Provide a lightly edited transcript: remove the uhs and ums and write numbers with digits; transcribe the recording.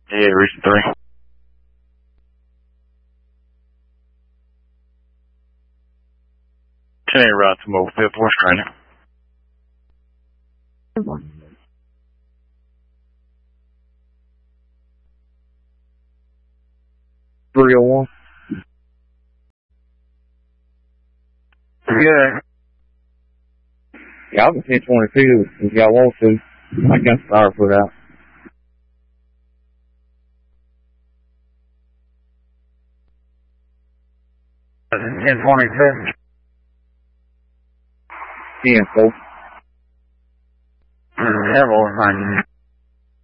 Yeah, Region 3. Today, route to Mobile Field Force training. 301. Yeah. Y'all can send 22 if y'all want to. I got the put out. That's 1022. 10-4. Several finding.